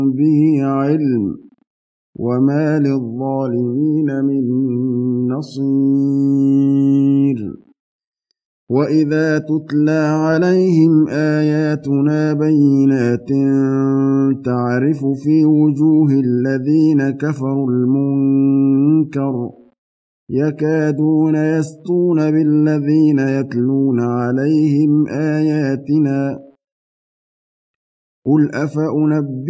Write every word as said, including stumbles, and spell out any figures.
به علم وما للظالمين من نصير وإذا تتلى عليهم آياتنا بينات تعرف في وجوه الذين كفروا المنكر يكادون يسطون بالذين يتلون عليهم آياتنا قل أفأنبئ